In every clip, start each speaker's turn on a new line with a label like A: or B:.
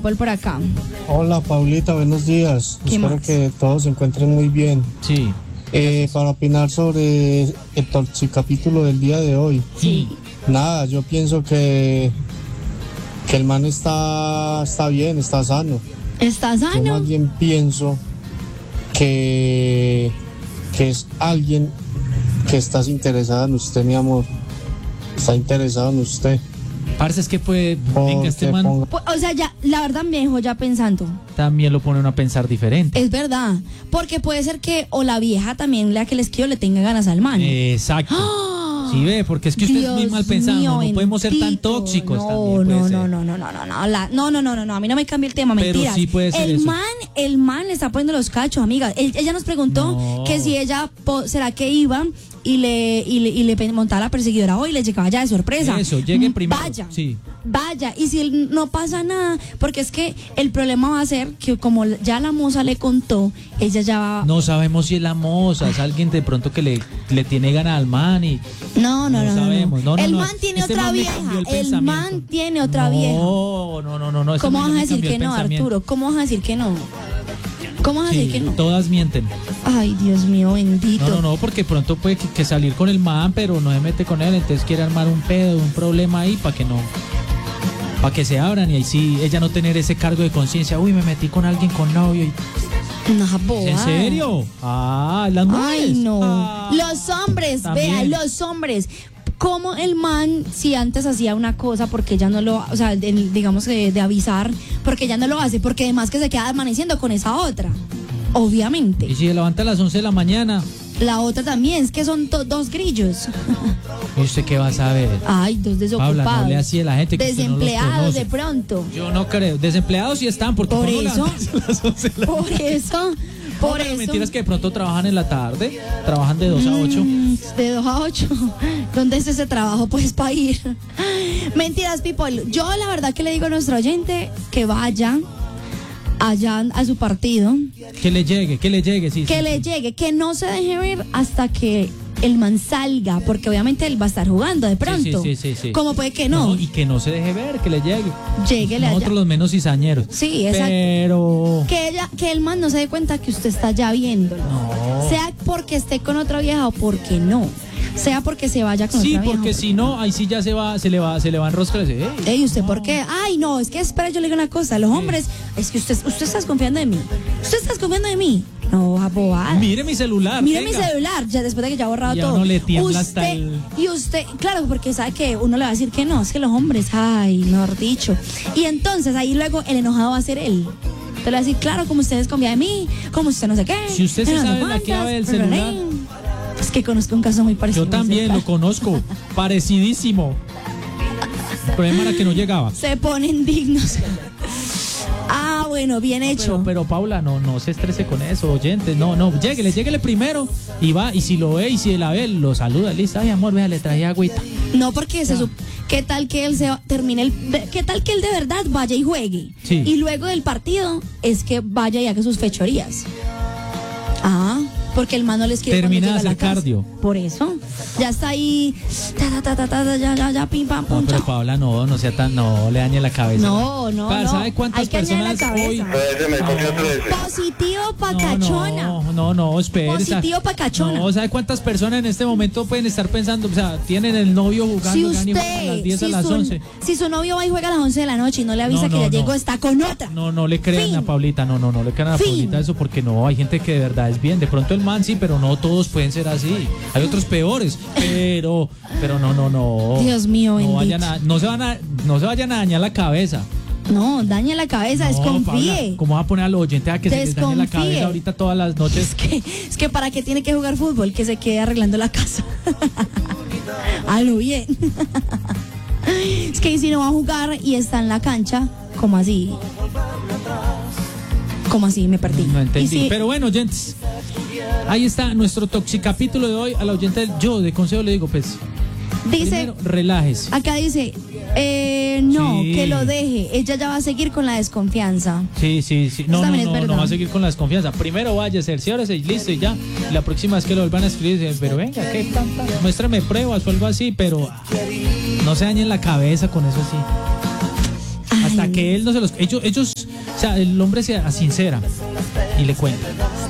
A: people por acá.
B: Hola Paulita, buenos días. Espero que todos se encuentren muy bien.
C: Sí.
B: Para opinar sobre el toxicapítulo del día de hoy.
A: Sí.
B: Nada, yo pienso que el man está bien, está sano.
A: ¿Está
B: Yo
A: sano?
B: más bien pienso que es alguien que estás interesada en usted, mi amor. Está interesado en usted.
C: Parce, es que puede, venga, este man
A: O sea, ya, la verdad me dejó ya pensando.
C: también lo pone uno a pensar diferente.
A: Es verdad, porque puede ser que o la vieja también, la que le escribió, le tenga ganas al man.
C: Exacto.
A: ¡Ah!
C: Sí, ve, porque es que usted es muy
A: Dios
C: mal pensado,
A: mío,
C: no podemos ser tan
A: bendito.
C: tóxicos
A: No,
C: también. puede
A: no,
C: ser.
A: no, a mí no me cambia el tema,
C: Pero
A: mentiras.
C: sí puede ser eso.
A: El man le está poniendo los cachos, amiga. Ella nos preguntó
C: No.
A: que si ella, será que iba y le montaba la perseguidora hoy y le llegaba ya de sorpresa.
C: Eso, llegue primero.
A: Vaya.
C: Sí.
A: Vaya, y si no pasa nada, porque es que el problema va a ser que como ya la moza le contó, ella ya va...
C: No sabemos si es la moza, es alguien de pronto que le tiene ganas al man y...
A: No
C: sabemos. No,
A: el
C: no.
A: man tiene
C: Este
A: otra
C: man me
A: vieja.
C: cambió el
A: El
C: pensamiento.
A: man tiene otra vieja.
C: No. ese
A: ¿Cómo
C: man
A: vas a
C: me
A: decir
C: cambió
A: que
C: el
A: no,
C: pensamiento.
A: Arturo? ¿Cómo vas a decir que no? ¿Cómo vas a decir que no?
C: Todas mienten.
A: Ay, Dios mío, bendito.
C: No, porque pronto puede que salir con el man, pero no se mete con él, entonces quiere armar un pedo, un problema ahí para que se abran y ahí sí, ella no tener ese cargo de conciencia. Uy, me metí con alguien con novio.
A: No, boba.
C: ¿En serio? Las mujeres.
A: Ay, no.
C: Ah,
A: Los hombres,
C: también.
A: vea, los hombres. Como el man, si antes hacía una cosa, porque ya no lo, o sea, digamos de avisar, porque ya no lo hace, porque además que se queda amaneciendo con esa otra. Obviamente.
C: Y si se levanta a las 11 de la mañana,
A: La otra también, es que son dos grillos.
C: ¿y usted qué va a saber?
A: Ay, dos desocupados.
C: Paula, no le así a la gente que usted no los
A: Desempleados
C: conoce.
A: de pronto.
C: Yo no creo. Desempleados sí están, porque
A: Por
C: ¿cómo
A: eso,
C: levantarse a las 11 de la
A: por
C: mañana?
A: eso,
C: No,
A: por
C: pero
A: eso.
C: mentiras que de pronto trabajan en la tarde, trabajan de 2 a 8.
A: De 2 a 8. ¿Dónde es ese trabajo? Pues para ir. Mentiras, people. Yo la verdad que le digo a nuestro oyente que vaya allá a su partido,
C: Que le llegue, sí.
A: que
C: sí,
A: le
C: sí.
A: llegue, que no se deje ver hasta que el man salga, porque obviamente él va a estar jugando de pronto.
C: Sí.
A: ¿Cómo puede que no?
C: Y que no se deje ver, que le llegue.
A: Lléguele allá.
C: Nosotros los menos cizañeros.
A: Sí, exacto.
C: Pero...
A: Que el man no se dé cuenta que usted está ya viéndolo.
C: No.
A: Sea porque esté con otra vieja o porque no. Sea porque se vaya con
C: Sí,
A: otra vieja.
C: porque si no, ahí sí ya se le va a enroscar ese.
A: Ey, ¿usted por qué? Ay, no, es que espera, yo le digo una cosa. Los hombres, es que usted está confiando en mí. ¿Usted está confiando en mí? No, abogada.
C: Mire mi celular.
A: Mire mi
C: venga.
A: celular, ya después de que ya ha borrado
C: Ya
A: todo.
C: uno le tiembla hasta el...
A: Y usted, claro, porque sabe que uno le va a decir que no, es que los hombres, ay, mejor dicho. Y entonces ahí luego el enojado va a ser él. Te le va a decir, claro, como usted desconfía de mí, como usted no sé qué.
C: Si usted se
A: no sé
C: sabe la
A: cuántas,
C: clave del celular.
A: Es que conozco un caso muy parecido.
C: Yo también lo conozco, parecidísimo. El problema era que no llegaba.
A: Se ponen dignos. Ah, bueno, bien hecho.
C: Pero Paula, no se estrese con eso, oyentes. No, lléguele primero y va. Y si lo ve y si la ve, lo saluda. Listo, ay, amor, vea, le traje agüita.
A: No, porque ¿qué tal que él qué tal que él de verdad vaya y juegue?
C: Sí.
A: Y luego del partido es que vaya y haga sus fechorías. Ah, porque el man no les quiere
C: Termina
A: cuando
C: de
A: llega a
C: hacer
A: la casa.
C: cardio.
A: Por eso. Ya está ahí. Ya, pim, pam,
C: No,
A: pum,
C: pero
A: chao.
C: Paula, no sea tan, no le dañe la cabeza.
A: No.
C: ¿Sabe cuántas
A: Hay que añadir
C: personas
A: la
C: hoy?
A: cabeza. Positivo pa' cachona.
C: No, espere.
A: Positivo pa' cachona.
C: No, ¿sabe cuántas personas en este momento pueden estar pensando? O sea, tienen el novio jugando,
A: Si
C: ganan y juegan a las 10 a las 11.
A: si su novio va y juega a las 11 de la noche y no le avisa
C: No,
A: que ya
C: no.
A: llegó, está con otra.
C: No le crean
A: Fin.
C: a Paulita, no le crean a
A: Fin.
C: Paulita eso porque no, hay gente que de verdad es bien. De pronto el man sí, pero no todos pueden ser así. Hay otros peores, pero no.
A: Dios mío,
C: no
A: bendito.
C: no se vayan a dañar la cabeza.
A: No, daña la cabeza,
C: No,
A: desconfíe.
C: Paula, ¿cómo va a poner a los oyentes a que se les dañe la
A: Desconfíe.
C: cabeza ahorita todas las noches?
A: Es que para qué tiene que jugar fútbol, que se quede arreglando la casa. A lo bien. Es que si no va a jugar y está en la cancha, ¿cómo así? ¿Cómo así? Me perdí.
C: No entendí.
A: Y si-
C: Pero bueno, oyentes, ahí está nuestro toxicapítulo de hoy. A la oyente, yo de consejo le digo, pues,
A: dice,
C: primero, relájese.
A: acá dice, no,
C: Sí.
A: que lo deje. Ella ya va a seguir con la desconfianza.
C: Sí. No
A: también es verdad.
C: va a seguir con la desconfianza. Primero vaya a cerciórese y listo y ya. Y la próxima vez que lo vuelvan a escribir, dicen, pero venga, ¿qué tanta? Muéstrame pruebas o algo así, pero no se dañen la cabeza con eso así. hasta que él no se los... Ellos, o sea, el hombre se sincera y le cuenta.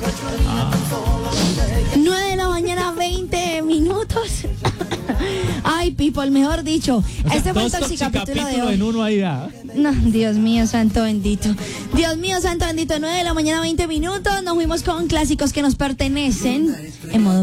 A: 9 de la mañana, 20 minutos. Ay, people, mejor dicho.
C: O sea,
A: Este fue el
C: dos
A: toxicapítulo de hoy.
C: en uno ahí, ¿ah?
A: No, Dios mío, santo bendito. Dios mío, santo bendito. 9 de la mañana, 20 minutos. Nos fuimos con clásicos que nos pertenecen en modo